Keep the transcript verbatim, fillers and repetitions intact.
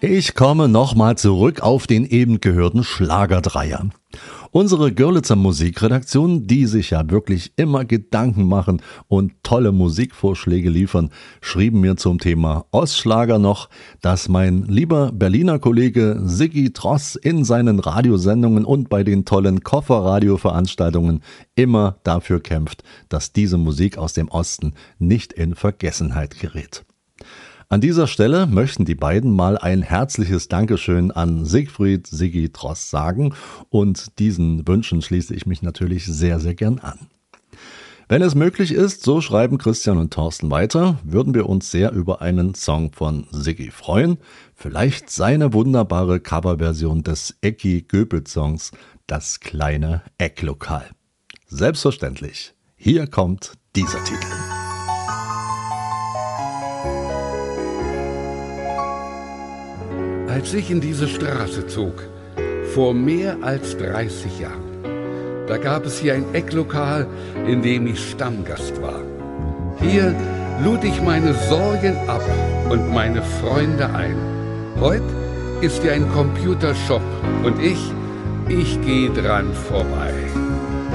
Ich komme nochmal zurück auf den eben gehörten Schlagerdreier. Unsere Görlitzer Musikredaktion, die sich ja wirklich immer Gedanken machen und tolle Musikvorschläge liefern, schrieben mir zum Thema Ostschlager noch, dass mein lieber Berliner Kollege Siggi Tross in seinen Radiosendungen und bei den tollen Kofferradio-Veranstaltungen immer dafür kämpft, dass diese Musik aus dem Osten nicht in Vergessenheit gerät. An dieser Stelle möchten die beiden mal ein herzliches Dankeschön an Siegfried Siggi Tross sagen und diesen Wünschen schließe ich mich natürlich sehr, sehr gern an. Wenn es möglich ist, so schreiben Christian und Thorsten weiter, würden wir uns sehr über einen Song von Siggi freuen, vielleicht seine wunderbare Coverversion des Ecki Goebel-Songs Das kleine Ecklokal. Selbstverständlich, hier kommt dieser Titel. Als ich in diese Straße zog, vor mehr als dreißig Jahren, da gab es hier ein Ecklokal, in dem ich Stammgast war. Hier lud ich meine Sorgen ab und meine Freunde ein. Heute ist hier ein Computershop und ich, ich gehe dran vorbei.